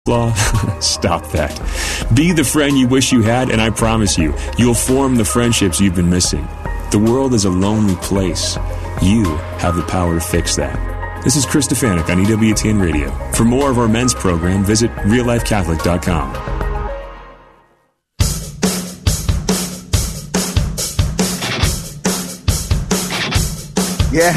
Law? Stop that. Be the friend you wish you had, and I promise you, you'll form the friendships you've been missing. The world is a lonely place. You have the power to fix that. This is Chris Stefanik on EWTN Radio. For more of our men's program, visit reallifecatholic.com. Yeah.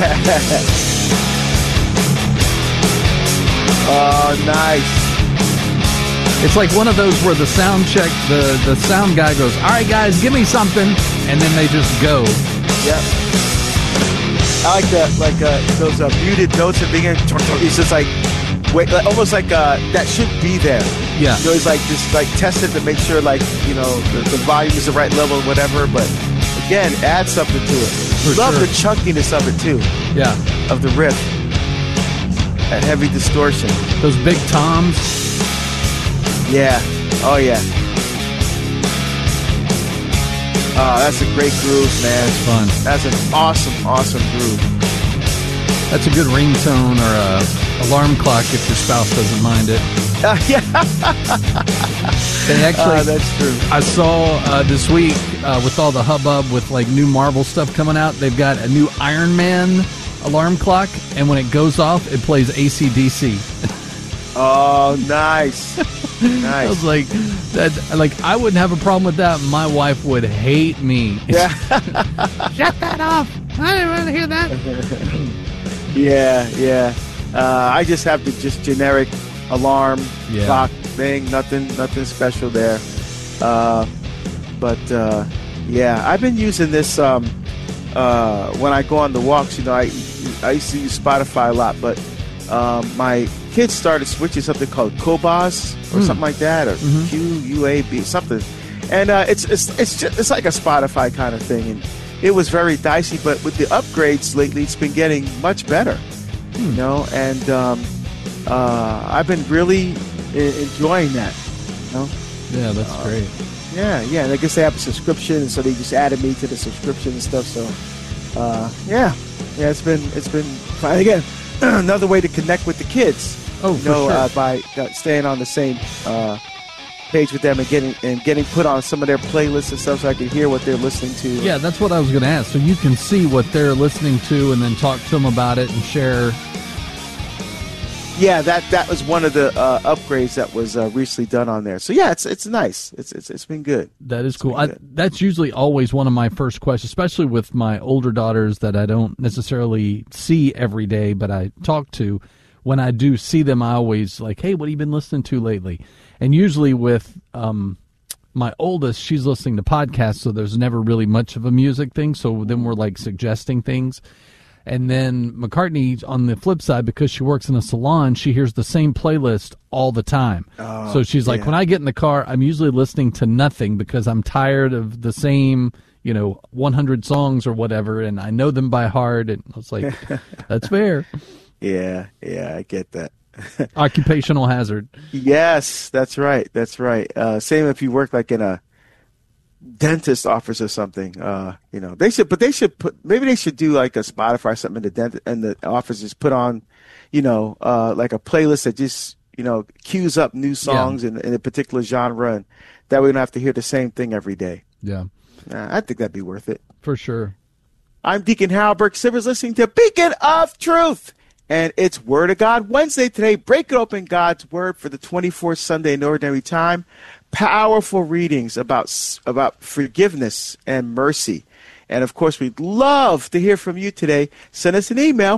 Oh, nice. It's like one of those where the sound check, the sound guy goes, all right, guys, give me something, and then they just go. Yep. I like that, like those muted notes at the beginning. It's just like, wait, almost like that should be there. Yeah. You know, he's like just like test it to make sure, like, you know, the volume is the right level or whatever. But again, add something to it. Love the chunkiness of it too. Yeah. Of the riff. That heavy distortion. Those big toms. Yeah. Oh, yeah. Oh, that's a great groove, man. It's fun. That's an awesome groove. That's a good ringtone or a alarm clock if your spouse doesn't mind it. Yeah. They actually, that's true. I saw this week with all the hubbub with like new Marvel stuff coming out, they've got a new Iron Man alarm clock, and when it goes off, it plays AC/DC. Oh, nice. Nice. I was like, I wouldn't have a problem with that. My wife would hate me. Yeah. Shut that off. I didn't want to hear that. Yeah. I just have the just generic alarm clock thing. Nothing special there. But I've been using this when I go on the walks. You know, I used to use Spotify a lot, but my kids started switching something called Qobuz or something like that, or QUAB something, and it's like a Spotify kind of thing, and it was very dicey, but with the upgrades lately, it's been getting much better, you know, and I've been really enjoying that, you know. Yeah, that's great. Yeah, and I guess they have a subscription, and so they just added me to the subscription and stuff. So, it's been fun. Again, another way to connect with the kids. Oh, for sure. By staying on the same page with them and getting put on some of their playlists and stuff, so I can hear what they're listening to. Yeah, that's what I was going to ask. So you can see what they're listening to, and then talk to them about it and share. Yeah, that was one of the upgrades that was recently done on there. So yeah, it's nice. It's been good. That is cool. That's usually always one of my first questions, especially with my older daughters that I don't necessarily see every day, but I talk to. When I do see them, I always like, hey, what have you been listening to lately? And usually with my oldest, she's listening to podcasts, so there's never really much of a music thing. So then we're like suggesting things. And then McCartney, on the flip side, because she works in a salon, she hears the same playlist all the time. Oh, so she's like, when I get in the car, I'm usually listening to nothing because I'm tired of the same, 100 songs or whatever, and I know them by heart. And I was like, that's fair. Yeah, I get that. Occupational hazard. Yes, that's right. Same if you work like in a dentist office or something. They should maybe they should do like a Spotify or something in the office, just put on, like a playlist that just, queues up new songs in a particular genre, and that way we don't have to hear the same thing every day. Yeah. I think that'd be worth it. For sure. I'm Deacon Harold Burke-Sivers, listening to Beacon of Truth. And it's Word of God Wednesday today. Break it open, God's Word, for the 24th Sunday in Ordinary Time. Powerful readings about forgiveness and mercy. And, of course, we'd love to hear from you today. Send us an email,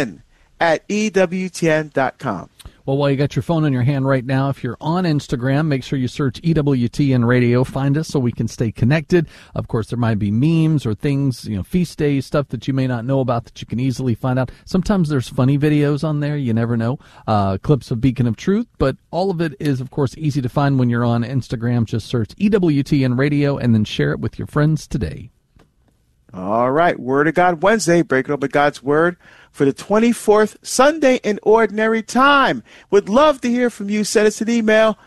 beacon@ewtn.com. Well, while you got your phone in your hand right now, if you're on Instagram, make sure you search EWTN Radio. Find us so we can stay connected. Of course, there might be memes or things, feast days, stuff that you may not know about that you can easily find out. Sometimes there's funny videos on there. You never know. Clips of Beacon of Truth. But all of it is, of course, easy to find when you're on Instagram. Just search EWTN Radio and then share it with your friends today. All right. Word of God Wednesday. Break it open God's Word for the 24th Sunday in Ordinary Time. Would love to hear from you. Send us an email,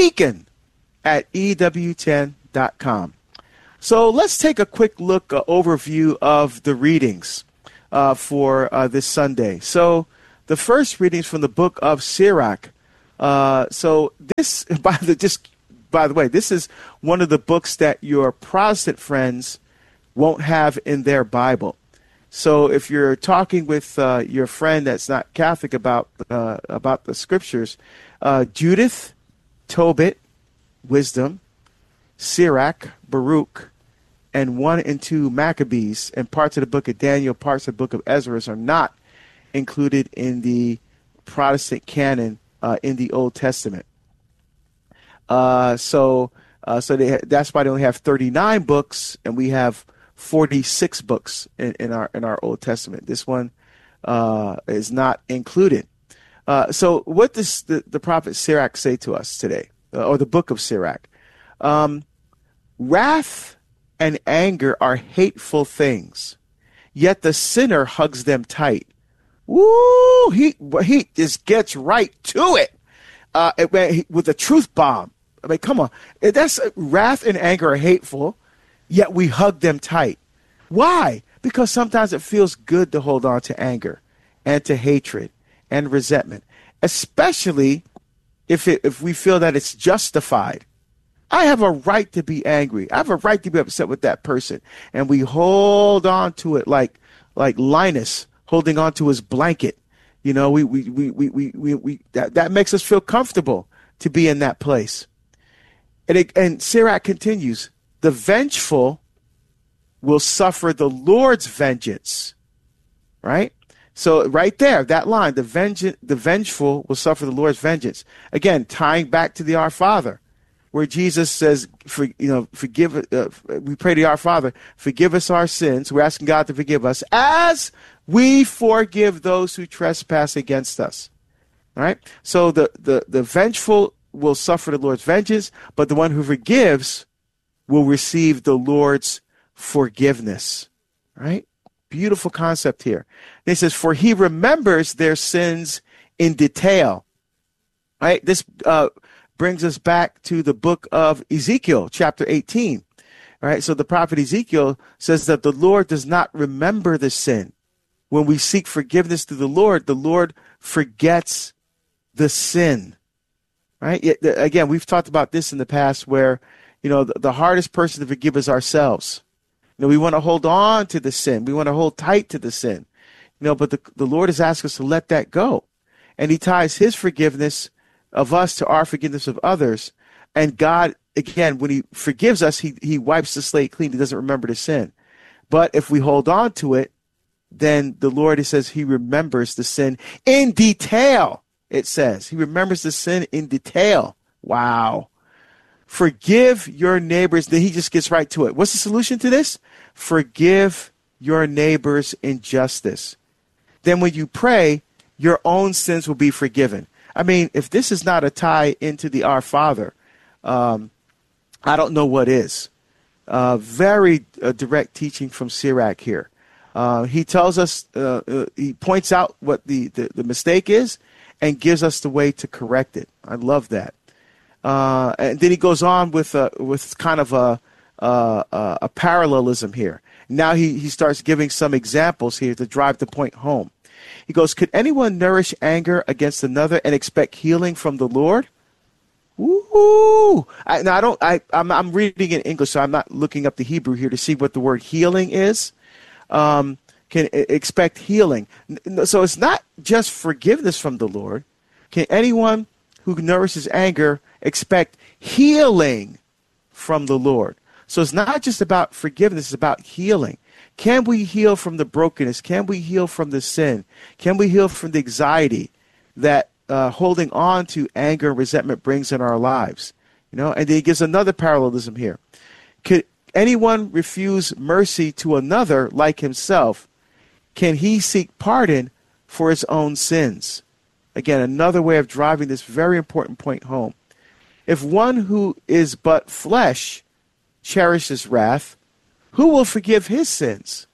beacon@ewtn.com. So let's take a quick look, overview of the readings for this Sunday. So the first reading is from the book of Sirach, So this, by the way, this is one of the books that your Protestant friends won't have in their Bible. So if you're talking with your friend that's not Catholic about the scriptures, Judith, Tobit, Wisdom, Sirach, Baruch, and 1 and 2 Maccabees, and parts of the book of Daniel, parts of the book of Ezra are not included in the Protestant canon in the Old Testament. So that's why they only have 39 books, and we have 46 books in our Old Testament. This one is not included. So what does the prophet Sirach say to us today, or the book of Sirach? Wrath and anger are hateful things, yet the sinner hugs them tight. Woo! He just gets right to it with a truth bomb. I mean, come on. That's wrath and anger are hateful, yet we hug them tight. Why? Because sometimes it feels good to hold on to anger and to hatred and resentment, especially if we feel that it's justified. I have a right to be angry. I have a right to be upset with that person. And we hold on to it like Linus holding on to his blanket. You know, that makes us feel comfortable to be in that place. And Sirach continues, the vengeful will suffer the Lord's vengeance. Right? So right there, that line, the vengeful will suffer the Lord's vengeance. Again, tying back to the Our Father, where Jesus says, forgive. We pray to Our Father, forgive us our sins. We're asking God to forgive us as we forgive those who trespass against us. All right? So the vengeful will suffer the Lord's vengeance, but the one who forgives will receive the Lord's forgiveness. Right? Beautiful concept here. And he says, for he remembers their sins in detail. Right? This brings us back to the book of Ezekiel, chapter 18. All right? So the prophet Ezekiel says that the Lord does not remember the sin. When we seek forgiveness to the Lord forgets the sin. Right? Again, we've talked about this in the past where, the hardest person to forgive is ourselves. We want to hold on to the sin. We want to hold tight to the sin. But the Lord has asked us to let that go. And he ties his forgiveness of us to our forgiveness of others. And God, again, when he forgives us, he wipes the slate clean. He doesn't remember the sin. But if we hold on to it, then the Lord, it says, he remembers the sin in detail. It says he remembers the sin in detail. Wow. Forgive your neighbors. Then he just gets right to it. What's the solution to this? Forgive your neighbor's injustice. Then when you pray, your own sins will be forgiven. I mean, if this is not a tie into the Our Father, I don't know what is. Very direct teaching from Sirach here. He tells us, he points out what the mistake is and gives us the way to correct it. I love that. And then he goes on with kind of a parallelism here. Now he starts giving some examples here to drive the point home. He goes, could anyone nourish anger against another and expect healing from the Lord? Ooh! I'm reading in English, so I'm not looking up the Hebrew here to see what the word healing is. Can expect healing. So it's not just forgiveness from the Lord. Can anyone who nourishes anger expect healing from the Lord? So it's not just about forgiveness, it's about healing. Can we heal from the brokenness? Can we heal from the sin? Can we heal from the anxiety that holding on to anger and resentment brings in our lives? And then he gives another parallelism here. Could anyone refuse mercy to another like himself? Can he seek pardon for his own sins? Again, another way of driving this very important point home. If one who is but flesh cherishes wrath, who will forgive his sins?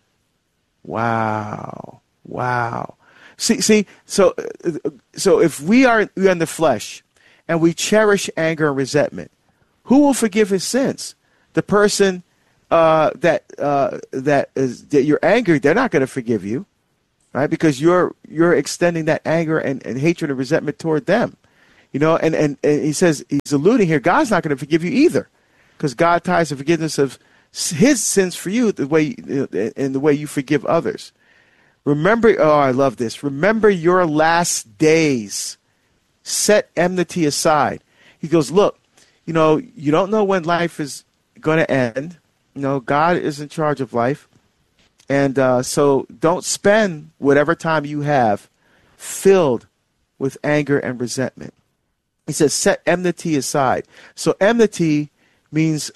Wow. See. So if we are in the flesh and we cherish anger and resentment, who will forgive his sins? The person that you're angry, they're not going to forgive you, right? Because you're extending that anger and hatred and resentment toward them. And he says, he's alluding here, God's not going to forgive you either, because God ties the forgiveness of his sins for you the way you forgive others. Remember, I love this. Remember your last days. Set enmity aside. He goes, look, you don't know when life is going to end. God is in charge of life. And so don't spend whatever time you have filled with anger and resentment. He says, set enmity aside. So enmity means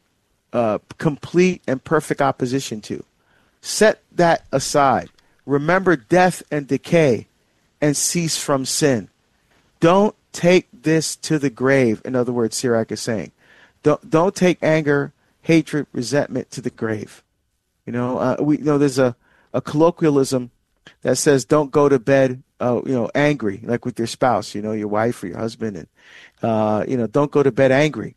complete and perfect opposition to. Set that aside. Remember death and decay and cease from sin. Don't take this to the grave. In other words, Sirach is saying, don't take anger, hatred, resentment to the grave. We know there's a colloquialism that says don't go to bed, angry, like with your spouse, your wife or your husband, and don't go to bed angry,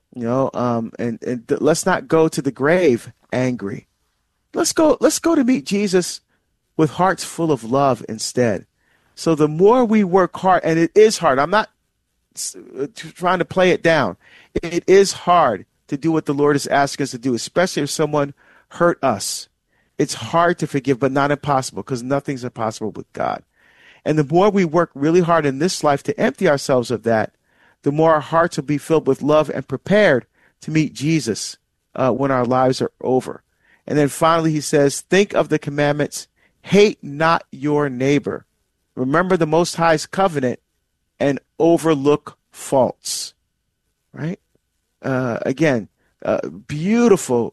and let's not go to the grave angry. Let's go to meet Jesus with hearts full of love instead. So the more we work hard, and it is hard. I'm not trying to play it down. It is hard to do what the Lord is asking us to do, especially if someone hurt us. It's hard to forgive, but not impossible, because nothing's impossible with God. And the more we work really hard in this life to empty ourselves of that, the more our hearts will be filled with love and prepared to meet Jesus when our lives are over. And then finally, he says, think of the commandments, hate not your neighbor. Remember the Most High's covenant and overlook faults. Right? Again, beautiful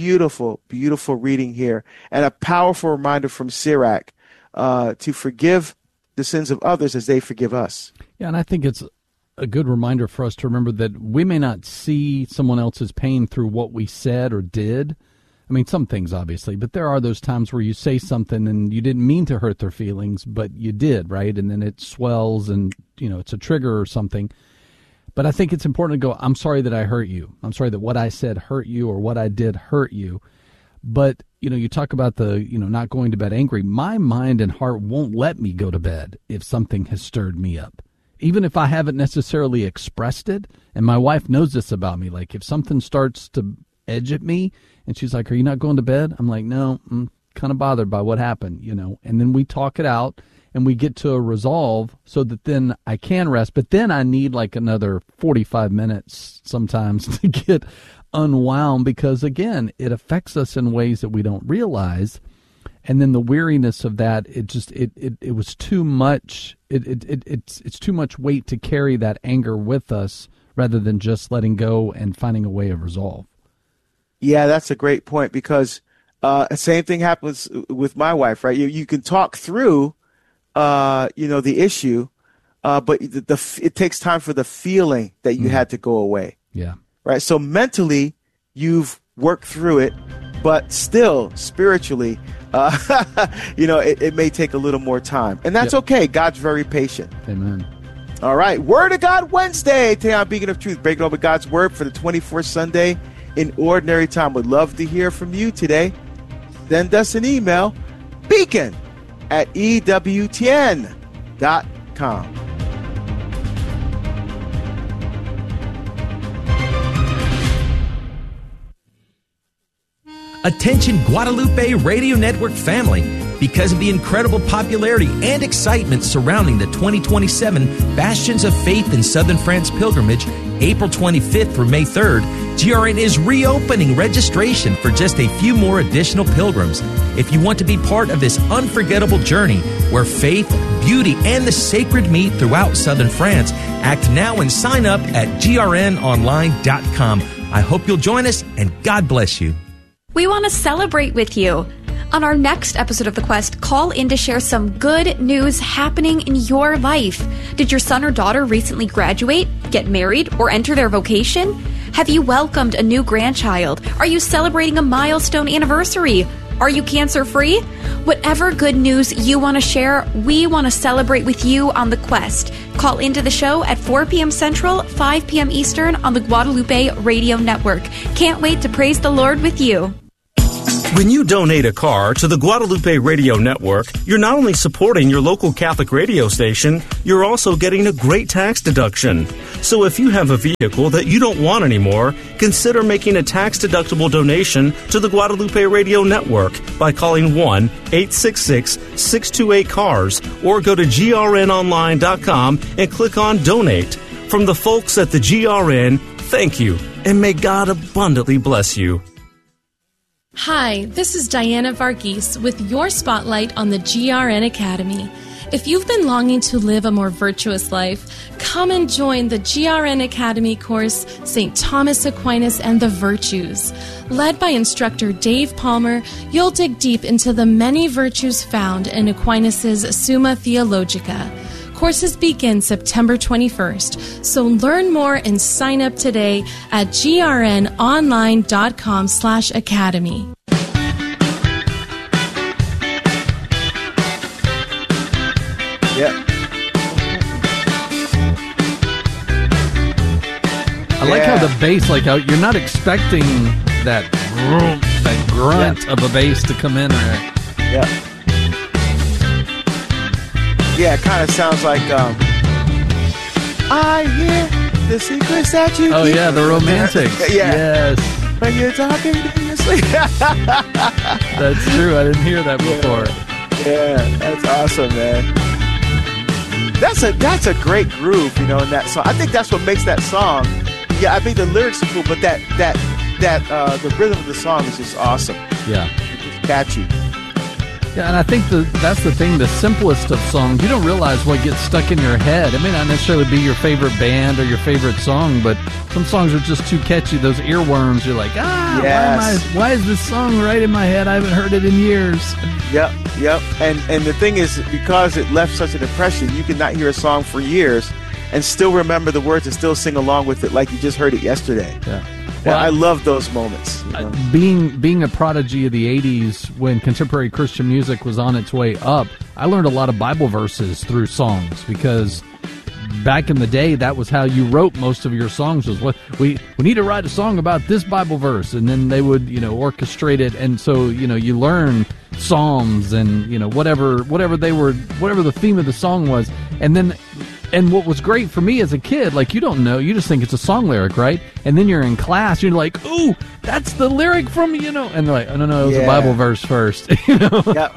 reading here, and a powerful reminder from Sirach to forgive the sins of others as they forgive us. Yeah, and I think it's a good reminder for us to remember that we may not see someone else's pain through what we said or did. I mean, some things, obviously, but there are those times where you say something and you didn't mean to hurt their feelings, but you did, right? And then it swells and, it's a trigger or something. But I think it's important to go, I'm sorry that I hurt you. I'm sorry that what I said hurt you or what I did hurt you. But, you talk about the, not going to bed angry. My mind and heart won't let me go to bed if something has stirred me up. Even if I haven't necessarily expressed it. And my wife knows this about me. Like if something starts to edge at me and she's like, are you not going to bed? I'm like, no, I'm kind of bothered by what happened, And then we talk it out. And we get to a resolve so that then I can rest. But then I need like another 45 minutes sometimes to get unwound because, again, it affects us in ways that we don't realize. And then the weariness of that, it was too much. It's too much weight to carry that anger with us rather than just letting go and finding a way of resolve. Yeah, that's a great point because same thing happens with my wife, right? You can talk through the issue, but it takes time for the feeling that you had to go away. Yeah. Right. So mentally, you've worked through it, but still spiritually, it may take a little more time, and that's okay. God's very patient. Amen. All right. Word of God Wednesday. Today on Beacon of Truth, breaking over God's word for the 24th Sunday in Ordinary Time. Would love to hear from you today. Send us an email, beacon@ewtn.com. Attention Guadalupe Radio Network family. Because of the incredible popularity and excitement surrounding the 2027 Bastions of Faith in Southern France pilgrimage, April 25th through May 3rd, GRN is reopening registration for just a few more additional pilgrims. If you want to be part of this unforgettable journey where faith, beauty, and the sacred meet throughout Southern France, act now and sign up at grnonline.com. I hope you'll join us, and God bless you. We want to celebrate with you. On our next episode of The Quest, call in to share some good news happening in your life. Did your son or daughter recently graduate, get married, or enter their vocation? Have you welcomed a new grandchild? Are you celebrating a milestone anniversary? Are you cancer-free? Whatever good news you want to share, we want to celebrate with you on The Quest. Call into the show at 4 p.m. Central, 5 p.m. Eastern on the Guadalupe Radio Network. Can't wait to praise the Lord with you. When you donate a car to the Guadalupe Radio Network, you're not only supporting your local Catholic radio station, you're also getting a great tax deduction. So if you have a vehicle that you don't want anymore, consider making a tax-deductible donation to the Guadalupe Radio Network by calling 1-866-628-CARS or go to grnonline.com and click on Donate. From the folks at the GRN, thank you, and may God abundantly bless you. Hi, this is Diana Varghese with your spotlight on the GRN Academy. If you've been longing to live a more virtuous life, come and join the GRN Academy course, St. Thomas Aquinas and the Virtues. Led by instructor Dave Palmer, you'll dig deep into the many virtues found in Aquinas' Summa Theologica. Courses begin September 21st, so learn more and sign up today at grnonline.com/academy. Yep. I like how the bass, like how you're not expecting that grunt of a bass to come in there. Yeah. Yeah, it kind of sounds like I hear the secrets that you keep. Yeah, the Romantics. Yeah. Yes. When you're talking to your sleep. That's true. I didn't hear that before. Yeah, that's awesome, man. That's a great groove, you know, in that song. I think that's what makes that song. Yeah, I think the lyrics are cool, but the rhythm of the song is just awesome. Yeah. It's just catchy. Yeah, and I think that's the thing, the simplest of songs, you don't realize what gets stuck in your head. It may not necessarily be your favorite band or your favorite song, but some songs are just too catchy. Those earworms, you're like, yes. why is this song right in my head? I haven't heard it in years. Yep. And the thing is, because it left such an impression, you can not hear a song for years and still remember the words and still sing along with it like you just heard it yesterday. Yeah. Well, I love those moments. You know? Being a prodigy of the 80s when contemporary Christian music was on its way up, I learned a lot of Bible verses through songs because back in the day, that was how you wrote most of your songs was what we need to write a song about this Bible verse, and then they would, orchestrate it. And so, you learn Psalms and, whatever the theme of the song was. And what was great for me as a kid, like, you don't know, you just think it's a song lyric, right? And then you're in class, you're like, ooh, that's the lyric from, and they're like, oh, no, it was a Bible verse first. Yep.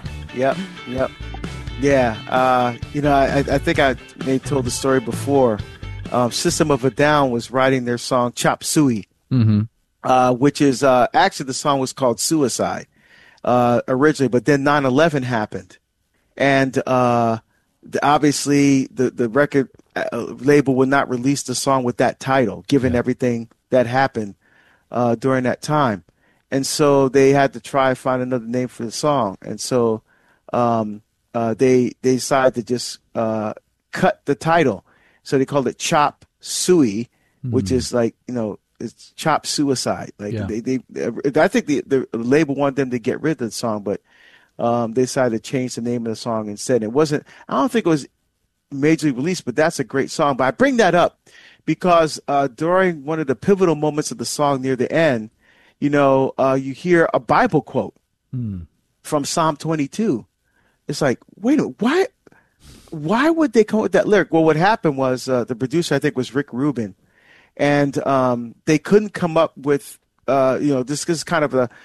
Yeah. I think I may have told the story before. System of a Down was writing their song Chop Suey, which is actually the song was called Suicide originally, but then 9/11 happened. And obviously the record label would not release the song with that title, given everything that happened during that time. And so they had to try and find another name for the song. And so they decided to just cut the title. So they called it Chop Suey, which is like, it's Chop Suicide. Like I think the label wanted them to get rid of the song, but they decided to change the name of the song instead. I don't think it was majorly released, but that's a great song. But I bring that up because during one of the pivotal moments of the song near the end, you hear a Bible quote from Psalm 22. It's like, wait a minute, why would they come up with that lyric? Well, what happened was the producer, I think, was Rick Rubin, and they couldn't come up with, this is kind of the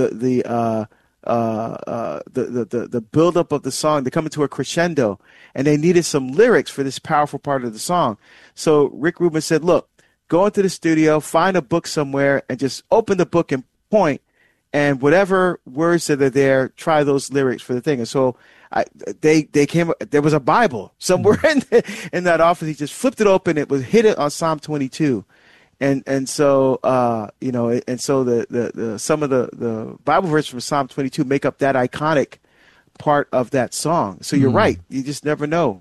buildup of the song. They come into a crescendo, and they needed some lyrics for this powerful part of the song. So Rick Rubin said, look, go into the studio, find a book somewhere, and just open the book and point, and whatever words that are there, try those lyrics for the thing. And so they came. There was a Bible somewhere in that office. He just flipped it open. It was hit it on Psalm 22. And so and so the some of the Bible verses from Psalm 22 make up that iconic part of that song. So you're right. You just never know,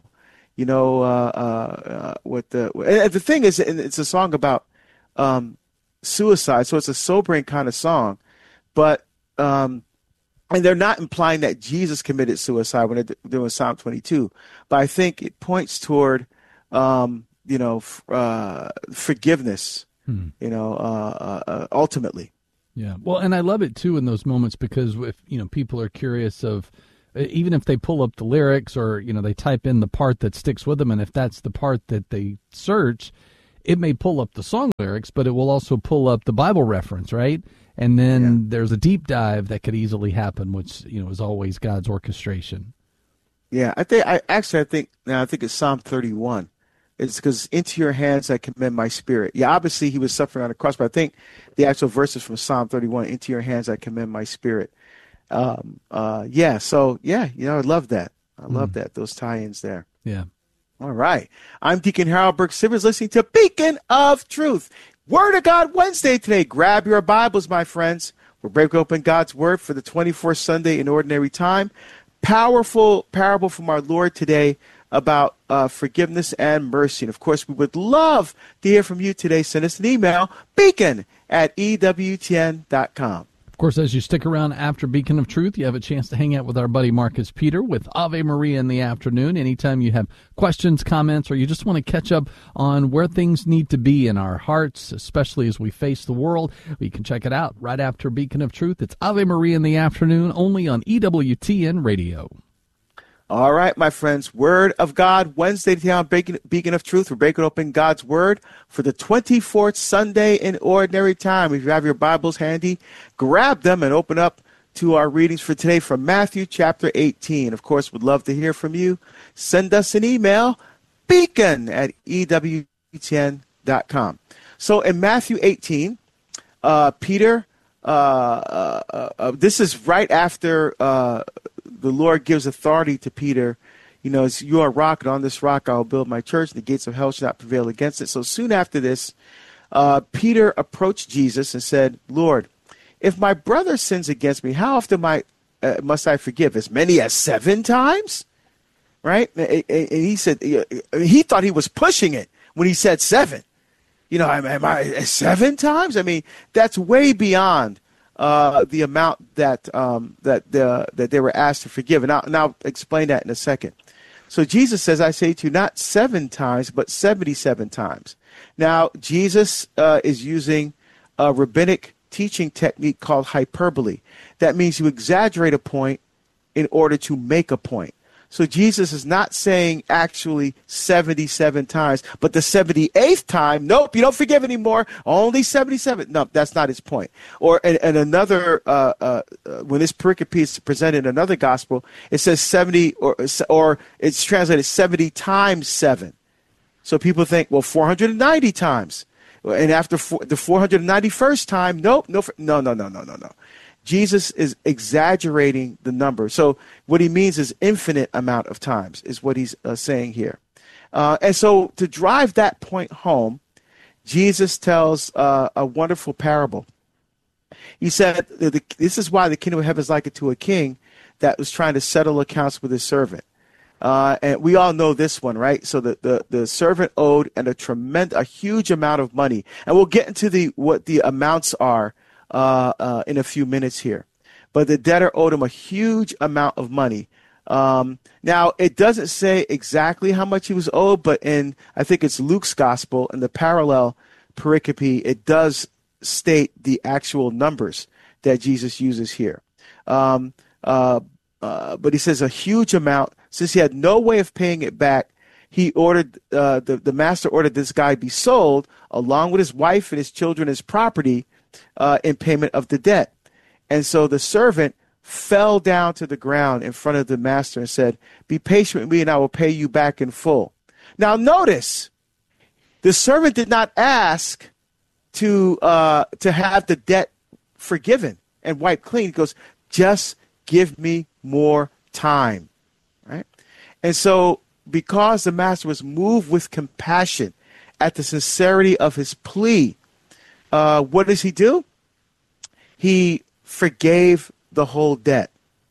what the thing is. And it's a song about suicide, so it's a sobering kind of song, but and they're not implying that Jesus committed suicide when they're doing Psalm 22, but I think it points toward forgiveness, ultimately. Yeah. Well, and I love it too in those moments because if, people are curious of, even if they pull up the lyrics or, they type in the part that sticks with them. And if that's the part that they search, it may pull up the song lyrics, but it will also pull up the Bible reference, right? And then there's a deep dive that could easily happen, which, is always God's orchestration. Yeah, I think it's Psalm 31. It's because into your hands I commend my spirit. Yeah, obviously he was suffering on the cross, but I think the actual verse is from Psalm 31. Into your hands I commend my spirit. I love that. I love that, those tie-ins there. Yeah. All right. I'm Deacon Harold Burke Sivers, listening to Beacon of Truth. Word of God Wednesday today. Grab your Bibles, my friends. We'll break open God's Word for the 24th Sunday in Ordinary Time. Powerful parable from our Lord today about forgiveness and mercy. And, of course, we would love to hear from you today. Send us an email, beacon@ewtn.com. Of course, as you stick around after Beacon of Truth, you have a chance to hang out with our buddy Marcus Peter with Ave Maria in the afternoon. Anytime you have questions, comments, or you just want to catch up on where things need to be in our hearts, especially as we face the world, you can check it out right after Beacon of Truth. It's Ave Maria in the afternoon, only on EWTN Radio. All right, my friends, Word of God Wednesday today on Beacon of Truth. We're breaking open God's Word for the 24th Sunday in Ordinary Time. If you have your Bibles handy, grab them and open up to our readings for today from Matthew chapter 18. Of course, we'd love to hear from you. Send us an email, beacon@ewtn.com. So in Matthew 18, Peter, this is right after the Lord gives authority to Peter. You are a rock, and on this rock I will build my church, and the gates of hell shall not prevail against it. So soon after this, Peter approached Jesus and said, Lord, if my brother sins against me, how often must I forgive? As many as 7 times? Right? And he said, he thought he was pushing it when he said 7. Am I 7 times? I mean, that's way beyond the amount that they were asked to forgive. And I'll explain that in a second. So Jesus says, I say to you, not 7 times, but 77 times. Now, Jesus is using a rabbinic teaching technique called hyperbole. That means you exaggerate a point in order to make a point. So Jesus is not saying actually 77 times, but the 78th time, nope, you don't forgive anymore, only 77. No, that's not his point. Or and another, when this pericope is presented in another gospel, it says 70, or it's translated 70 times 7. So people think, well, 490 times. And after the 491st time, nope, no. Jesus is exaggerating the number. So what he means is infinite amount of times is what he's saying here. And so to drive that point home, Jesus tells a wonderful parable. He said, this is why the kingdom of heaven is likened to a king that was trying to settle accounts with his servant. And we all know this one, right? So the servant owed a huge amount of money. And we'll get into what the amounts are in a few minutes here. But the debtor owed him a huge amount of money. Now, it doesn't say exactly how much he was owed, but I think it's Luke's gospel, in the parallel pericope, it does state the actual numbers that Jesus uses here. But he says a huge amount. Since he had no way of paying it back, he ordered the master ordered this guy be sold along with his wife and his children, his property, in payment of the debt. And so the servant fell down to the ground in front of the master and said, be patient with me and I will pay you back in full. Now notice, the servant did not ask to have the debt forgiven and wiped clean. He goes, just give me more time. Right? And so because the master was moved with compassion at the sincerity of his plea, what does he do? He forgave the whole debt.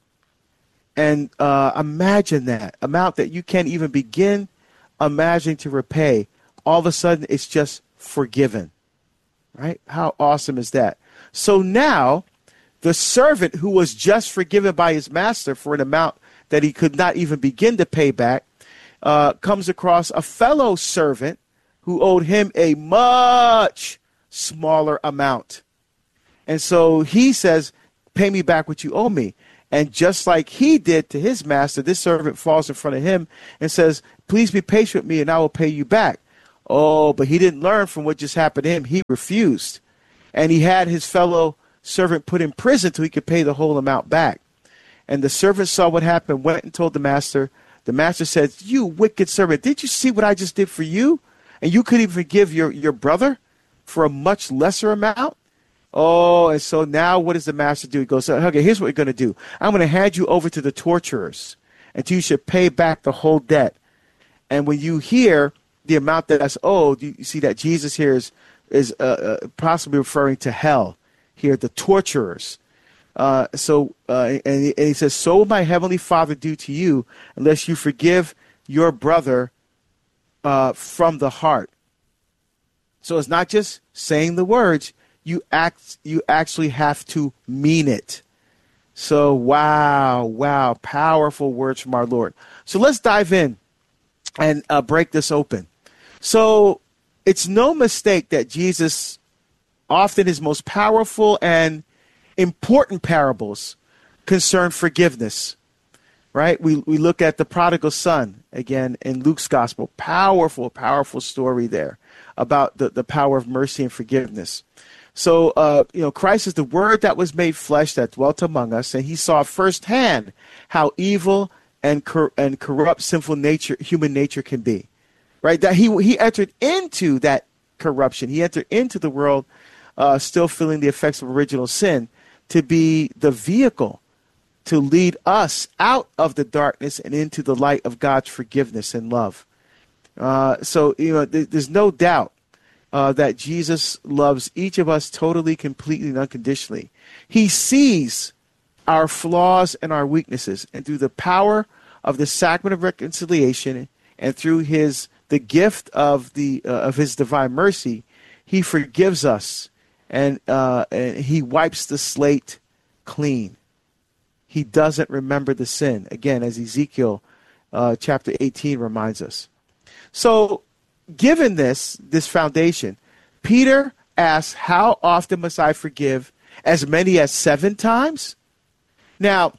And imagine that amount that you can't even begin imagining to repay. All of a sudden, it's just forgiven. Right? How awesome is that? So now, the servant who was just forgiven by his master for an amount that he could not even begin to pay back, comes across a fellow servant who owed him a much smaller amount. And so he says, pay me back what you owe me. And just like he did to his master, this servant falls in front of him and says, please be patient with me and I will pay you back. Oh, but he didn't learn from what just happened to him. He refused. And he had his fellow servant put in prison till he could pay the whole amount back. And the servant saw what happened, went and told the master. The master said, you wicked servant, did you see what I just did for you? And you couldn't even forgive your brother for a much lesser amount? Oh, and so now what does the master do? He goes, okay, here's what we're going to do. I'm going to hand you over to the torturers until you should pay back the whole debt. And when you hear the amount that's owed, you see that Jesus here is possibly referring to hell here, the torturers. And he says, so will my heavenly Father do to you unless you forgive your brother from the heart. So it's not just saying the words, you actually have to mean it. So wow, powerful words from our Lord. So let's dive in and break this open. So it's no mistake that Jesus, often his most powerful and important parables concern forgiveness, right? We look at the prodigal son, again, in Luke's gospel. Powerful story there about the power of mercy and forgiveness. So, Christ is the Word that was made flesh that dwelt among us, and he saw firsthand how evil and corrupt sinful nature, human nature can be, right? That he entered into that corruption. He entered into the world still feeling the effects of original sin to be the vehicle to lead us out of the darkness and into the light of God's forgiveness and love. There's no doubt that Jesus loves each of us totally, completely, and unconditionally. He sees our flaws and our weaknesses, and through the power of the sacrament of reconciliation and through the gift of his divine mercy, he forgives us and he wipes the slate clean. He doesn't remember the sin, again, as Ezekiel chapter 18 reminds us. So, given this foundation, Peter asks, how often must I forgive? As many as 7 times? Now,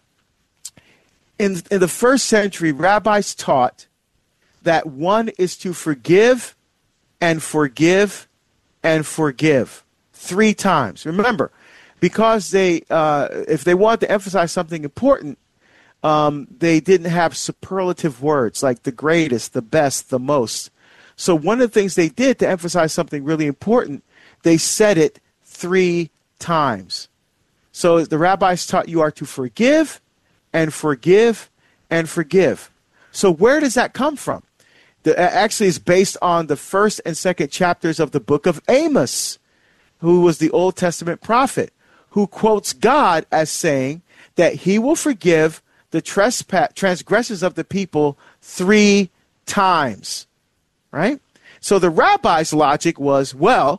in the first century, rabbis taught that one is to forgive and forgive and forgive 3 times. Remember, because if they wanted to emphasize something important, they didn't have superlative words like the greatest, the best, the most. So one of the things they did to emphasize something really important, they said it 3 times. So the rabbis taught you are to forgive and forgive and forgive. So where does that come from? Actually, it's based on the 1st and 2nd chapters of the book of Amos, who was the Old Testament prophet, who quotes God as saying that he will forgive the transgressions of the people 3 times. Right? So the rabbi's logic was, no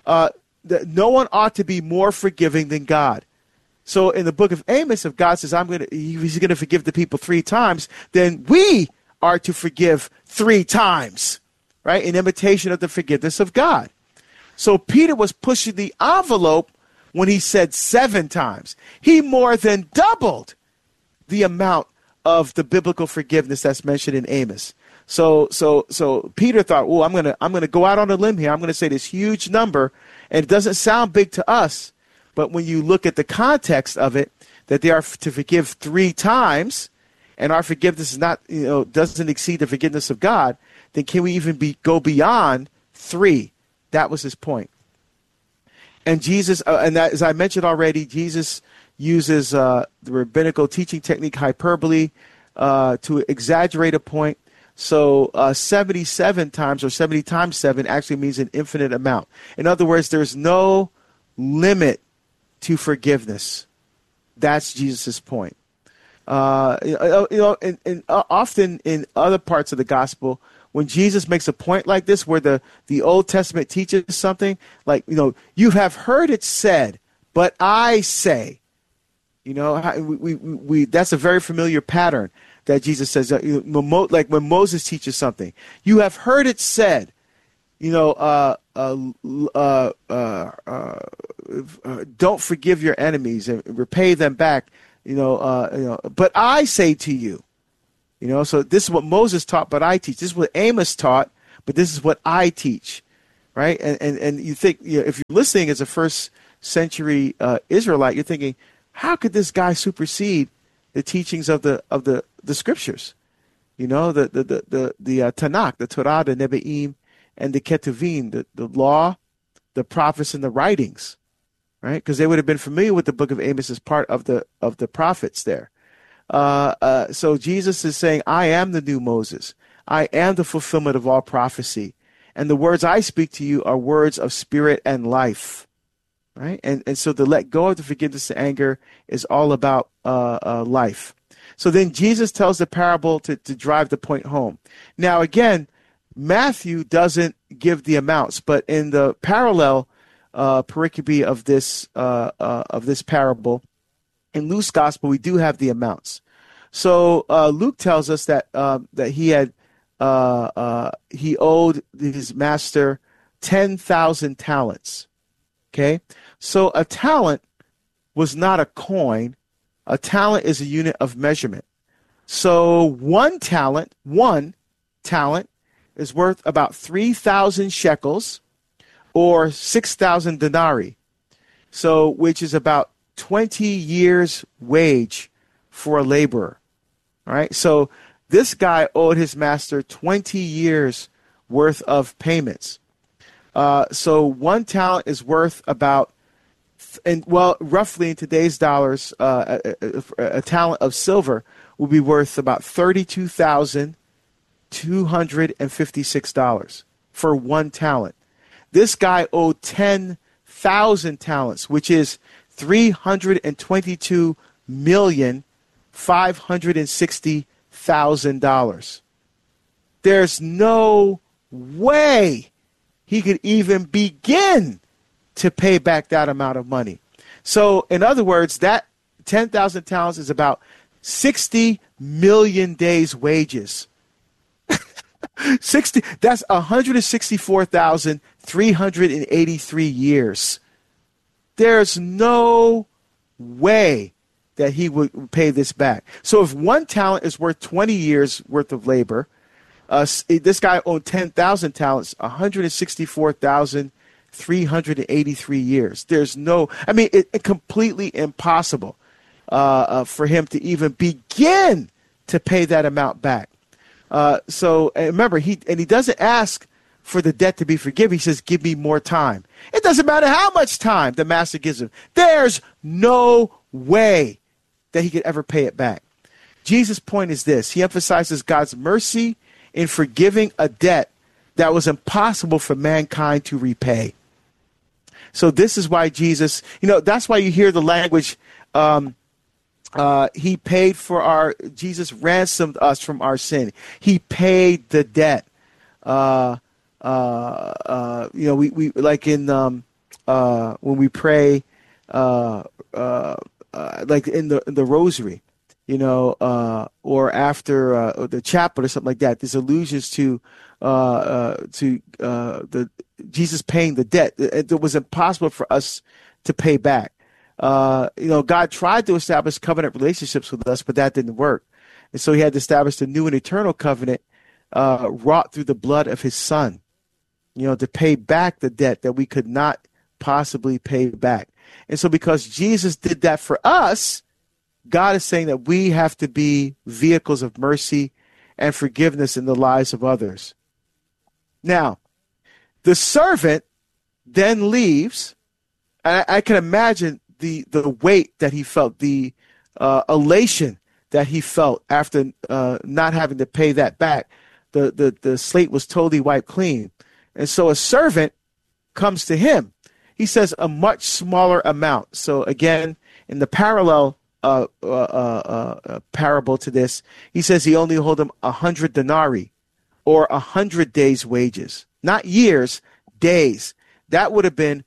one ought to be more forgiving than God. So in the book of Amos, if God says he's going to forgive the people 3 times, then we are to forgive 3 times, right? In imitation of the forgiveness of God. So Peter was pushing the envelope when he said 7 times. He more than doubled the amount of the biblical forgiveness that's mentioned in Amos. So Peter thought, I'm gonna go out on a limb here. I'm gonna say this huge number, and it doesn't sound big to us, but when you look at the context of it, that they are to forgive 3 times, and our forgiveness is not, doesn't exceed the forgiveness of God, then can we even go beyond 3? That was his point. And Jesus, as I mentioned already, Jesus uses the rabbinical teaching technique hyperbole to exaggerate a point. So 77 times or 70 times 7 actually means an infinite amount. In other words, there's no limit to forgiveness. That's Jesus' point. Often in other parts of the gospel, when Jesus makes a point like this, where the Old Testament teaches something, like, you have heard it said, but I say, that's a very familiar pattern that Jesus says, like when Moses teaches something, you have heard it said, don't forgive your enemies and repay them back. But I say to you, so this is what Moses taught, but I teach. This is what Amos taught, but this is what I teach, right? And you think, if you're listening as a first century Israelite, you're thinking, how could this guy supersede the teachings of the scriptures? The Tanakh, the Torah, the Nevi'im, and the Ketuvim, the law, the prophets, and the writings, right? Because they would have been familiar with the book of Amos as part of the prophets there. So Jesus is saying, I am the new Moses. I am the fulfillment of all prophecy. And the words I speak to you are words of spirit and life, right? And so the let go of the forgiveness and anger is all about life. So then Jesus tells the parable to drive the point home. Now, again, Matthew doesn't give the amounts, but in the parallel pericope of this parable, in Luke's gospel, we do have the amounts. So Luke tells us that he owed his master 10,000 talents. Okay, so a talent was not a coin. A talent is a unit of measurement. So one talent is worth about 3,000 shekels, or 6,000 denarii. So, which is about 20 years' wage for a laborer. All right. So this guy owed his master 20 years worth of payments. So one talent is worth about, roughly in today's dollars, a talent of silver will be worth about $32,256 for one talent. This guy owed 10,000 talents, which is $322,560,000. There's no way he could even begin to pay back that amount of money. So, in other words, that 10,000 talents is about 60 million days' wages. 60. That's 164,383 years. There's no way that he would pay this back. So if one talent is worth 20 years worth of labor, this guy owned 10,000 talents, 164,383 years. There's no, it's completely impossible for him to even begin to pay that amount back. So remember, he doesn't ask for the debt to be forgiven. He says, give me more time. It doesn't matter how much time the master gives him. There's no way that he could ever pay it back. Jesus' point is this. He emphasizes God's mercy in forgiving a debt that was impossible for mankind to repay. So this is why Jesus, that's why you hear the language, he paid for Jesus ransomed us from our sin. He paid the debt. We like in when we pray, like in the rosary, or after the chapel or something like that. There's allusions to the Jesus paying the debt. It was impossible for us to pay back. God tried to establish covenant relationships with us, but that didn't work. And so he had to establish a new and eternal covenant wrought through the blood of his son, to pay back the debt that we could not possibly pay back. And so because Jesus did that for us, God is saying that we have to be vehicles of mercy and forgiveness in the lives of others. Now, the servant then leaves. And I can imagine the weight that he felt, the elation that he felt after not having to pay that back. The slate was totally wiped clean. And so a servant comes to him. He says a much smaller amount. So again, in the parallel parable to this, he says he only owed him 100 denarii, or 100 days' wages. Not years, days. That would have been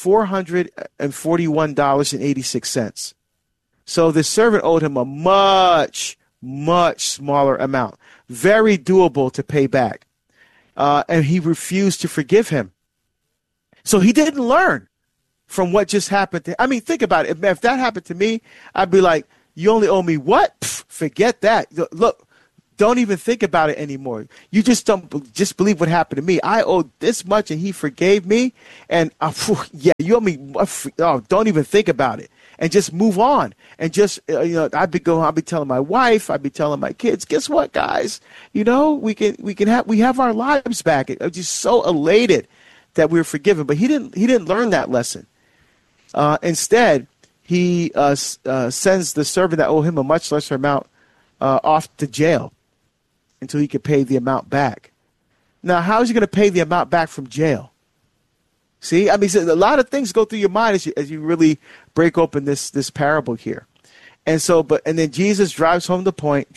$441.86. So the servant owed him a much, much smaller amount. Very doable to pay back. And he refused to forgive him. So he didn't learn. from what just happened to. I mean, think about it. If that happened to me, I'd be like, you only owe me what? Pfft, forget that. Look, don't even think about it anymore. You just don't just believe what happened to me. I owed this much and he forgave me. And yeah, you owe me. Oh, don't even think about it. And just move on. And just, I'd be telling my wife, I'd be telling my kids, guess what, guys? We have our lives back. I was just so elated that we were forgiven. But he didn't learn that lesson. Instead, he sends the servant that owed him a much lesser amount off to jail until he could pay the amount back. Now, how is he going to pay the amount back from jail? See, I mean, so a lot of things go through your mind as you really break open this parable here. And then Jesus drives home the point.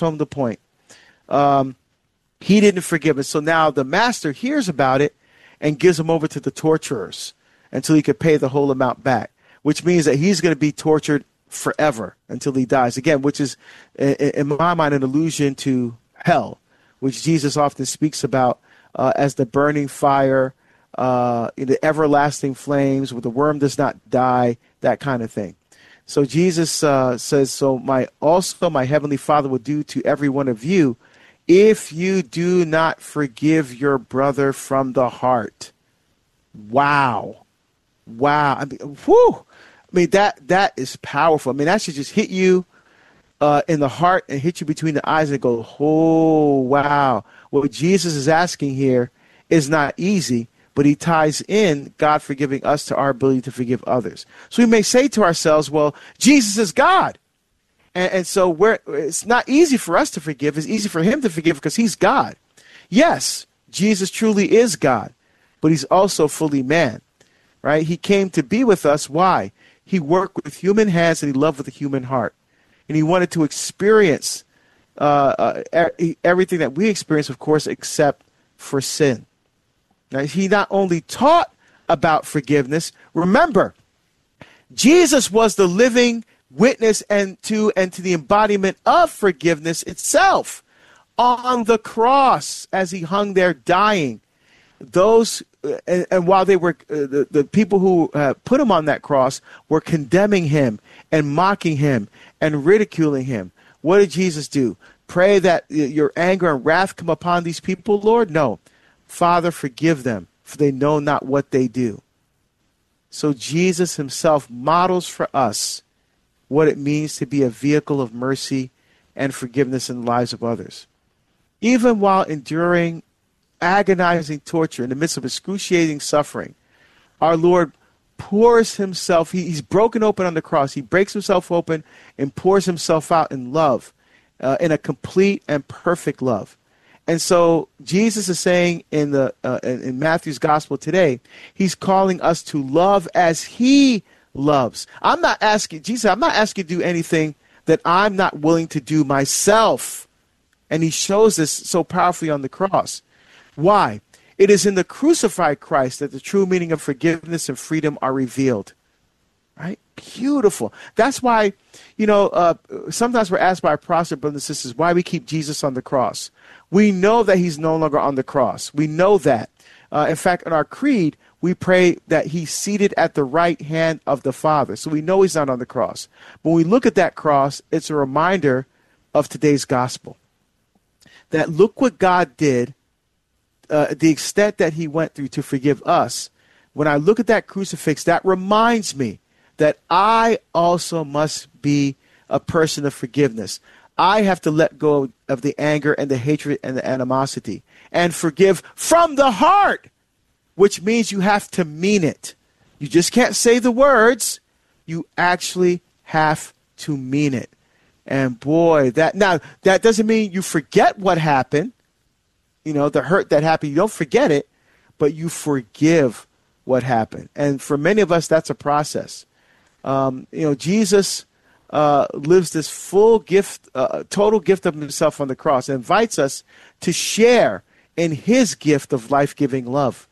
He didn't forgive us. So now the master hears about it and gives him over to the torturers until he could pay the whole amount back, which means that he's going to be tortured forever until he dies. Again, which is, in my mind, an allusion to hell, which Jesus often speaks about as the burning fire, the everlasting flames, where the worm does not die, that kind of thing. So Jesus says, so my heavenly Father will do to every one of you if you do not forgive your brother from the heart. Wow. I mean, whew. I mean, that is powerful. I mean, that should just hit you in the heart and hit you between the eyes and go, oh, wow. What Jesus is asking here is not easy, but he ties in God forgiving us to our ability to forgive others. So we may say to ourselves, well, Jesus is God. And so it's not easy for us to forgive. It's easy for him to forgive because he's God. Yes, Jesus truly is God, but he's also fully man, right? He came to be with us. Why? He worked with human hands and he loved with a human heart. And he wanted to experience everything that we experience, of course, except for sin. Now, he not only taught about forgiveness, remember, Jesus was the living witness and to the embodiment of forgiveness itself on the cross as he hung there dying. Those and while they were the people who put him on that cross were condemning him and mocking him and ridiculing him. What did Jesus do? Pray that your anger and wrath come upon these people, Lord? No. Father, forgive them, for they know not what they do. So Jesus himself models for us what it means to be a vehicle of mercy and forgiveness in the lives of others. Even while enduring agonizing torture in the midst of excruciating suffering, our Lord pours himself, he's broken open on the cross. He breaks himself open and pours himself out in love, in a complete and perfect love. And so Jesus is saying in Matthew's gospel today, he's calling us to love as he loves. I'm not asking you to do anything that I'm not willing to do myself. And he shows this so powerfully on the cross. Why? It is in the crucified Christ that the true meaning of forgiveness and freedom are revealed. Right? Beautiful. That's why, sometimes we're asked by our Protestant brothers and sisters why we keep Jesus on the cross. We know that he's no longer on the cross. We know that. In fact, in our creed, we pray that he's seated at the right hand of the Father. So we know he's not on the cross. When we look at that cross, it's a reminder of today's gospel. That look what God did, the extent that he went through to forgive us. When I look at that crucifix, that reminds me that I also must be a person of forgiveness. I have to let go of the anger and the hatred and the animosity and forgive from the heart, which means you have to mean it. You just can't say the words. You actually have to mean it. And boy, that doesn't mean you forget what happened. The hurt that happened, you don't forget it, but you forgive what happened. And for many of us, that's a process. Jesus lives this full gift, total gift of himself on the cross and invites us to share in his gift of life-giving love.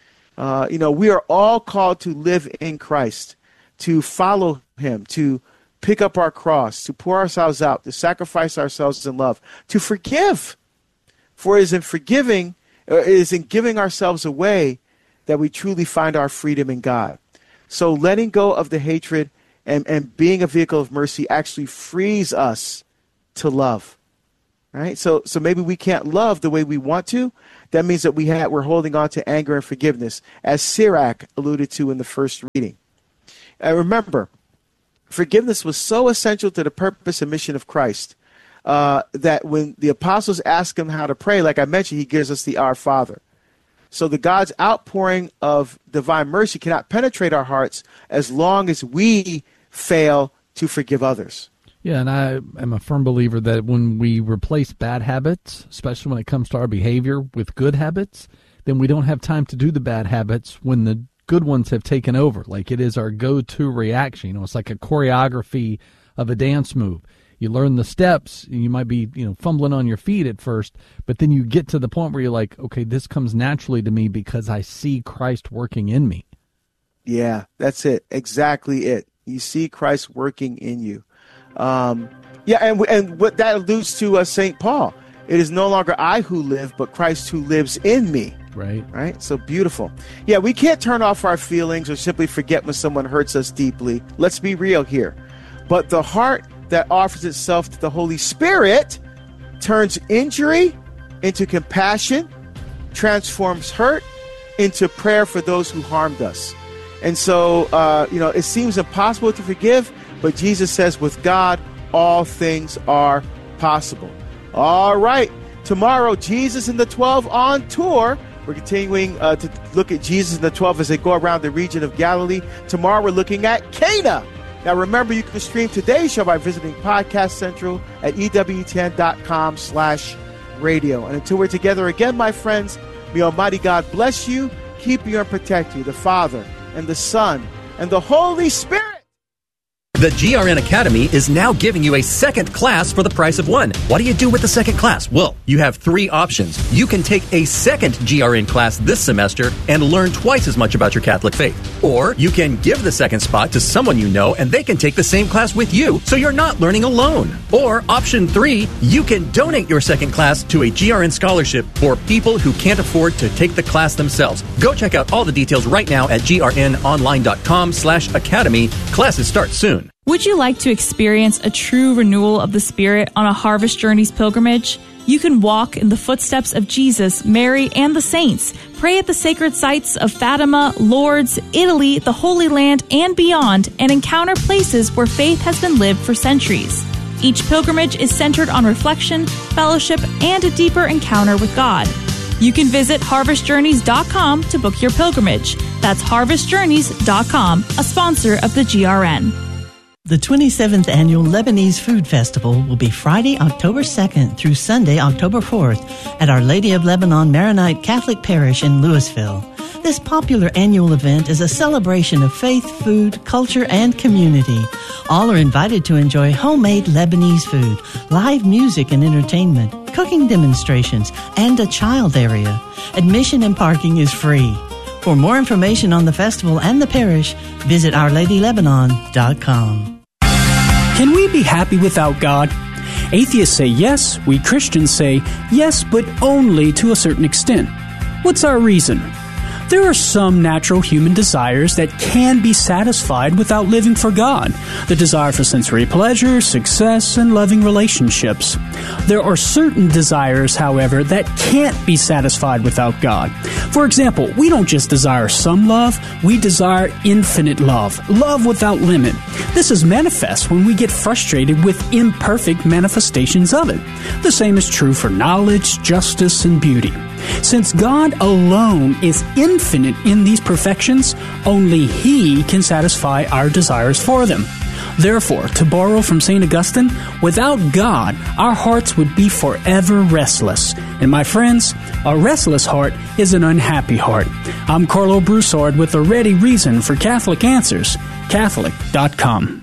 We are all called to live in Christ, to follow him, to pick up our cross, to pour ourselves out, to sacrifice ourselves in love, to forgive. For it is in giving ourselves away that we truly find our freedom in God. So letting go of the hatred and being a vehicle of mercy actually frees us to love. Right? So maybe we can't love the way we want to. That means that we're holding on to anger and forgiveness, as Sirach alluded to in the first reading. And remember, forgiveness was so essential to the purpose and mission of Christ that when the apostles ask him how to pray, like I mentioned, he gives us the Our Father. So the God's outpouring of divine mercy cannot penetrate our hearts as long as we fail to forgive others. Yeah, and I am a firm believer that when we replace bad habits, especially when it comes to our behavior, with good habits, then we don't have time to do the bad habits when the good ones have taken over. Like it is our go-to reaction. It's like a choreography of a dance move. You learn the steps, and you might be, fumbling on your feet at first, but then you get to the point where you're like, okay, this comes naturally to me because I see Christ working in me. Yeah, that's it. Exactly it. You see Christ working in you. And what that alludes to St. Paul. It is no longer I who live, but Christ who lives in me. Right? So beautiful. Yeah, we can't turn off our feelings or simply forget when someone hurts us deeply. Let's be real here. But the heart that offers itself to the Holy Spirit turns injury into compassion, transforms hurt into prayer for those who harmed us. And so, it seems impossible to forgive, but Jesus says with God, all things are possible. All right. Tomorrow, Jesus and the 12 on tour. We're continuing to look at Jesus and the 12 as they go around the region of Galilee. Tomorrow, we're looking at Cana. Now, remember, you can stream today's show by visiting Podcast Central at EWTN.com/radio. And until we're together again, my friends, may Almighty God bless you, keep you, and protect you, the Father and the Son and the Holy Spirit. The GRN Academy is now giving you a second class for the price of one. What do you do with the second class? Well, you have three options. You can take a second GRN class this semester and learn twice as much about your Catholic faith. Or you can give the second spot to someone you know and they can take the same class with you, so you're not learning alone. Or option 3, you can donate your second class to a GRN scholarship for people who can't afford to take the class themselves. Go check out all the details right now at grnonline.com/academy. Classes start soon. Would you like to experience a true renewal of the Spirit on a Harvest Journeys pilgrimage? You can walk in the footsteps of Jesus, Mary, and the saints, pray at the sacred sites of Fatima, Lourdes, Italy, the Holy Land, and beyond, and encounter places where faith has been lived for centuries. Each pilgrimage is centered on reflection, fellowship, and a deeper encounter with God. You can visit harvestjourneys.com to book your pilgrimage. That's harvestjourneys.com, a sponsor of the GRN. The 27th Annual Lebanese Food Festival will be Friday, October 2nd through Sunday, October 4th at Our Lady of Lebanon Maronite Catholic Parish in Louisville. This popular annual event is a celebration of faith, food, culture, and community. All are invited to enjoy homemade Lebanese food, live music and entertainment, cooking demonstrations, and a child area. Admission and parking is free. For more information on the festival and the parish, visit OurLadyLebanon.com. Can we be happy without God? Atheists say yes, we Christians say yes, but only to a certain extent. What's our reason? There are some natural human desires that can be satisfied without living for God. The desire for sensory pleasure, success, and loving relationships. There are certain desires, however, that can't be satisfied without God. For example, we don't just desire some love, we desire infinite love, love without limit. This is manifest when we get frustrated with imperfect manifestations of it. The same is true for knowledge, justice, and beauty. Since God alone is infinite in these perfections, only He can satisfy our desires for them. Therefore, to borrow from St. Augustine, without God, our hearts would be forever restless. And my friends, a restless heart is an unhappy heart. I'm Carlo Broussard with a ready reason for Catholic Answers, Catholic.com.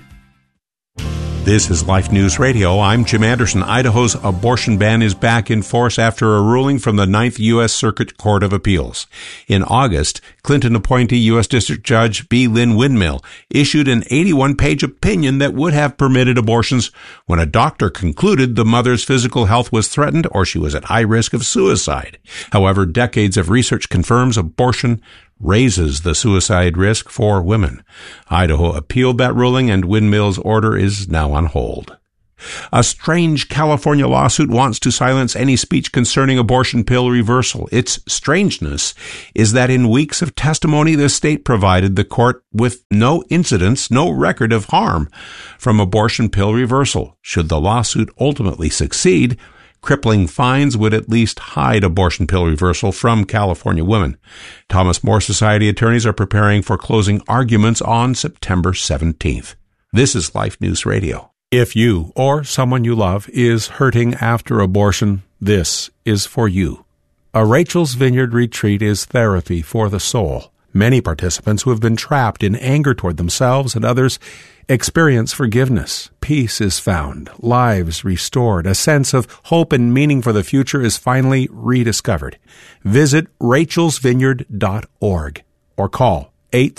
This is Life News Radio. I'm Jim Anderson. Idaho's abortion ban is back in force after a ruling from the 9th U.S. Circuit Court of Appeals. In August, Clinton appointee U.S. District Judge B. Lynn Windmill issued an 81-page opinion that would have permitted abortions when a doctor concluded the mother's physical health was threatened or she was at high risk of suicide. However, decades of research confirms abortion raises the suicide risk for women. Idaho appealed that ruling, and Windmill's order is now on hold. A strange California lawsuit wants to silence any speech concerning abortion pill reversal. Its strangeness is that in weeks of testimony, the state provided the court with no incidents, no record of harm from abortion pill reversal. Should the lawsuit ultimately succeed, crippling fines would at least hide abortion pill reversal from California women. Thomas More Society attorneys are preparing for closing arguments on September 17th. This is Life News Radio. If you or someone you love is hurting after abortion, this is for you. A Rachel's Vineyard retreat is therapy for the soul. Many participants who have been trapped in anger toward themselves and others experience forgiveness. Peace is found, lives restored, a sense of hope and meaning for the future is finally rediscovered. Visit rachelsvineyard.org or call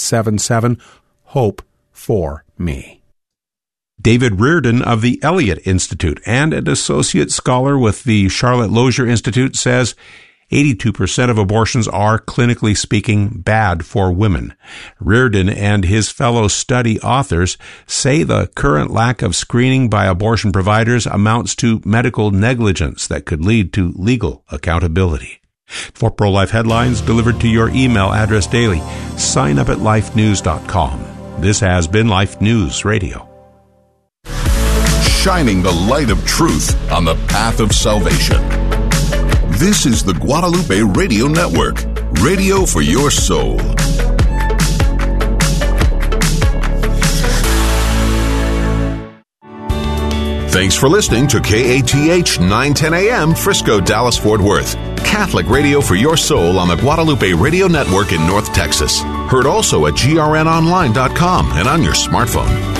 877-HOPE-4-ME. David Reardon of the Elliott Institute and an associate scholar with the Charlotte Lozier Institute says 82% of abortions are, clinically speaking, bad for women. Reardon and his fellow study authors say the current lack of screening by abortion providers amounts to medical negligence that could lead to legal accountability. For pro-life headlines delivered to your email address daily, sign up at lifenews.com. This has been Life News Radio. Shining the light of truth on the path of salvation. This is the Guadalupe Radio Network, radio for your soul. Thanks for listening to KATH 910 AM, Frisco, Dallas, Fort Worth. Catholic radio for your soul on the Guadalupe Radio Network in North Texas. Heard also at grnonline.com and on your smartphone.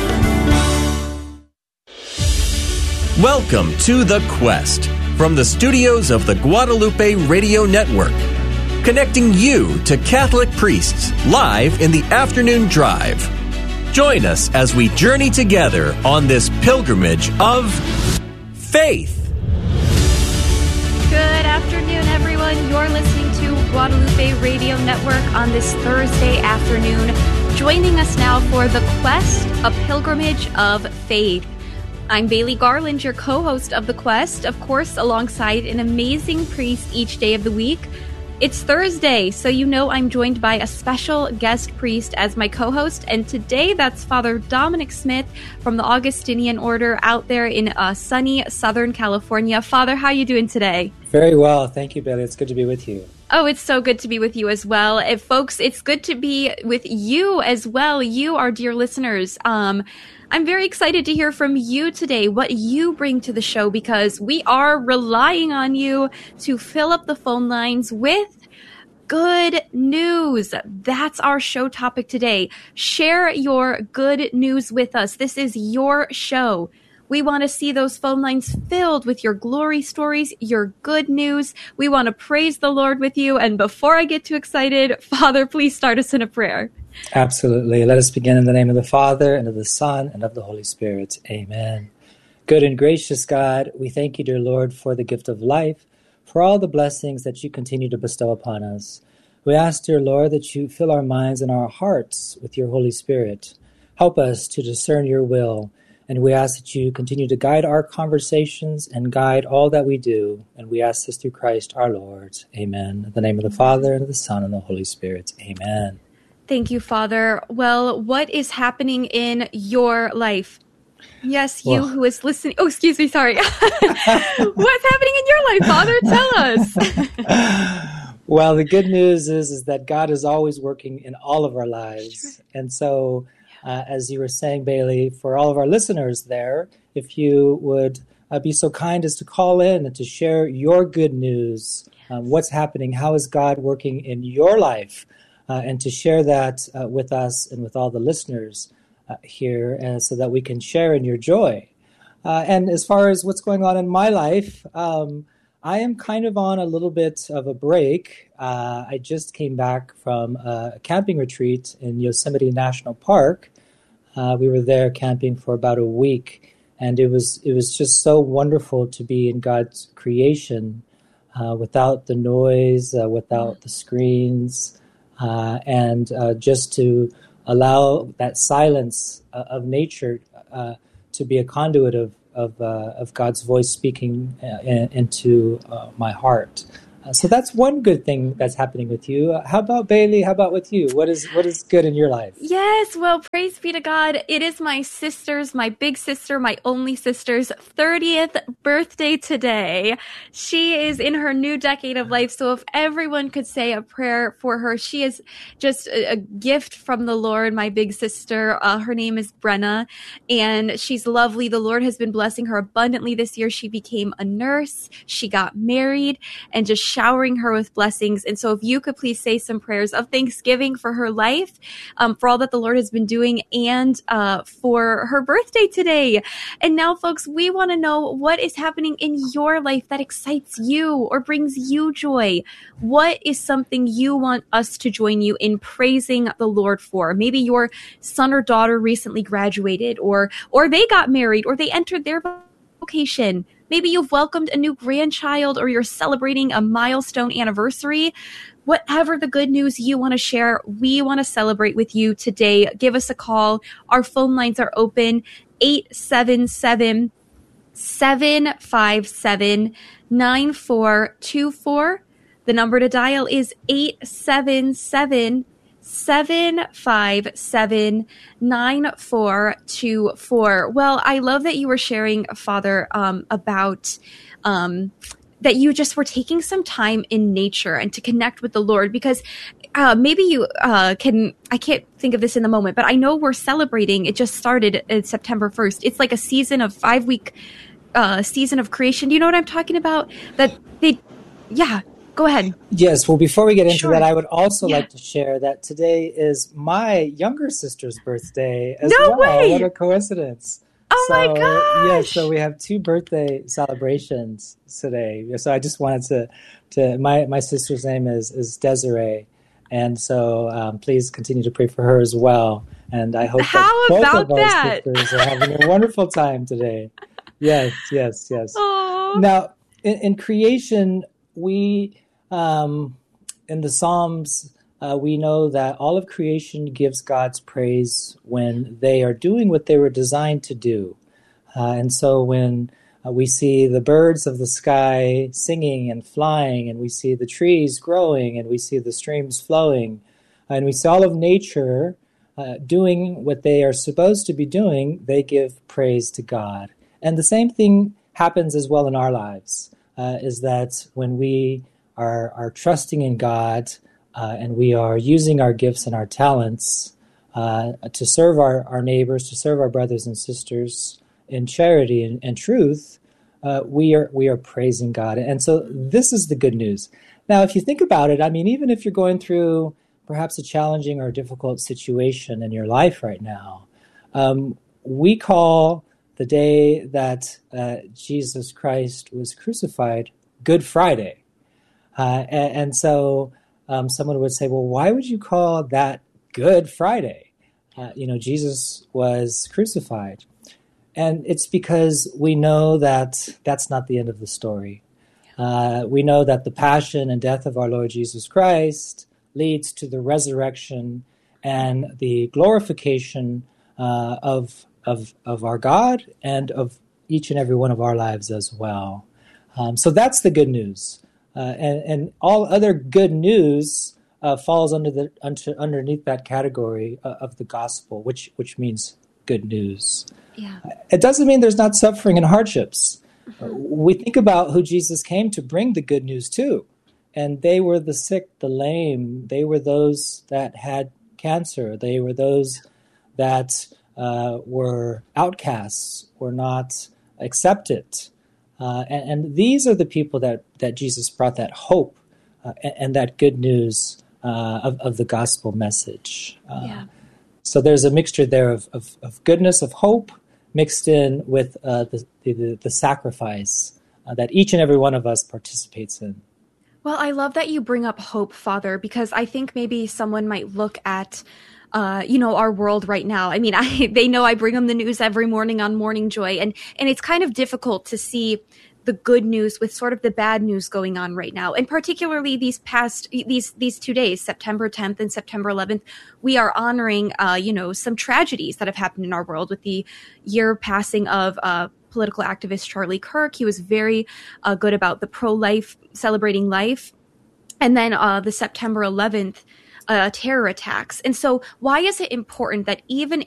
Welcome to The Quest from the studios of the Guadalupe Radio Network, connecting you to Catholic priests live in the afternoon drive. Join us as we journey together on this pilgrimage of faith. Good afternoon, everyone. You're listening to Guadalupe Radio Network on this Thursday afternoon. Joining us now for The Quest, a pilgrimage of faith. I'm Bailey Garland, your co-host of The Quest, of course, alongside an amazing priest each day of the week. It's Thursday, so you know I'm joined by a special guest priest as my co-host, and today that's Father Dominic Smith from the Augustinian Order out there in sunny Southern California. Father, how are you doing today? Very well. Thank you, Bailey. It's good to be with you. Oh, it's so good to be with you as well. Folks, it's good to be with you as well, you, our dear listeners. I'm very excited to hear from you today, what you bring to the show, because we are relying on you to fill up the phone lines with good news. That's our show topic today. Share your good news with us. This is your show. We want to see those phone lines filled with your glory stories, your good news. We want to praise the Lord with you. And before I get too excited, Father, please start us in a prayer. Absolutely. Let us begin in the name of the Father, and of the Son, and of the Holy Spirit. Amen. Good and gracious God, we thank you, dear Lord, for the gift of life, for all the blessings that you continue to bestow upon us. We ask, dear Lord, that you fill our minds and our hearts with your Holy Spirit. Help us to discern your will, and we ask that you continue to guide our conversations and guide all that we do. And we ask this through Christ our Lord. Amen. In the name of the Father, and of the Son, and the Holy Spirit. Amen. Thank you, Father. Well, what is happening in your life? Yes, you who is listening. Oh, excuse me. Sorry. What's happening in your life, Father? Tell us. Well, the good news is that God is always working in all of our lives. And so, as you were saying, Bailey, for all of our listeners there, if you would be so kind as to call in and to share your good news, what's happening, how is God working in your life? And to share that with us and with all the listeners here so that we can share in your joy. And as far as what's going on in my life, I am kind of on a little bit of a break. I just came back from a camping retreat in Yosemite National Park. We were there camping for about a week, and it was just so wonderful to be in God's creation without the noise, without the screens. and just to allow that silence of nature to be a conduit of God's voice speaking into my heart. So that's one good thing that's happening with you. How about Bailey? How about with you? What is good in your life? Yes, well, praise be to God. It is my sister's, my big sister, my only sister's 30th birthday today. She is in her new decade of life. So if everyone could say a prayer for her, she is just a gift from the Lord, my big sister. Her name is Brenna, and she's lovely. The Lord has been blessing her abundantly this year. She became a nurse. She got married, and just showering her with blessings. And so if you could please say some prayers of thanksgiving for her life, for all that the Lord has been doing, and for her birthday today. And now, folks, we want to know what is happening in your life that excites you or brings you joy. What is something you want us to join you in praising the Lord for? Maybe your son or daughter recently graduated, or they got married, or they entered their vocation. Maybe you've welcomed a new grandchild, or you're celebrating a milestone anniversary. Whatever the good news you want to share, we want to celebrate with you today. Give us a call. Our phone lines are open, 877-757-9424. The number to dial is 877-757-9424. Well, I love that you were sharing, Father, about that you just were taking some time in nature and to connect with the Lord, because maybe you I can't think of this in the moment, but I know we're celebrating. It just started September 1st. It's like a season of 5-week season of creation. Do you know what I'm talking about? Go ahead. Yes. Well, before we get into that, I would also like to share that today is my younger sister's birthday as well. No way! What a coincidence. Oh my gosh! Yeah, so we have 2 birthday celebrations today. So I just wanted to my sister's name is Desiree, and so please continue to pray for her as well. And I hope that both of our sisters are having a wonderful time today. Yes. Aww. Now, in creation, we in the Psalms, we know that all of creation gives God's praise when they are doing what they were designed to do. And so when we see the birds of the sky singing and flying, and we see the trees growing, and we see the streams flowing, and we see all of nature doing what they are supposed to be doing, they give praise to God. And the same thing happens as well in our lives, is that when we are trusting in God, and we are using our gifts and our talents to serve our neighbors, to serve our brothers and sisters in charity and truth, we are praising God. And so this is the good news. Now, if you think about it, I mean, even if you're going through perhaps a challenging or difficult situation in your life right now, we call the day that Jesus Christ was crucified Good Friday. And so someone would say, well, why would you call that Good Friday? Jesus was crucified. And it's because we know that that's not the end of the story. We know that the passion and death of our Lord Jesus Christ leads to the resurrection and the glorification of our God and of each and every one of our lives as well. So that's the good news. And all other good news falls underneath that category of the gospel, which means good news. Yeah. It doesn't mean there's not suffering and hardships. We think about who Jesus came to bring the good news to, and they were the sick, the lame. They were those that had cancer. They were those that were outcasts, were not accepted. And these are the people that Jesus brought that hope and that good news of the gospel message. So there's a mixture there of goodness, of hope, mixed in with the sacrifice that each and every one of us participates in. Well, I love that you bring up hope, Father, because I think maybe someone might look at our world right now. I mean, they know I bring them the news every morning on Morning Joy, and it's kind of difficult to see the good news with sort of the bad news going on right now. And particularly these 2 days, September 10th and September 11th, we are honoring, some tragedies that have happened in our world with the year passing of political activist Charlie Kirk. He was very good about the pro-life, celebrating life. And then the September 11th terror attacks. And so why is it important that even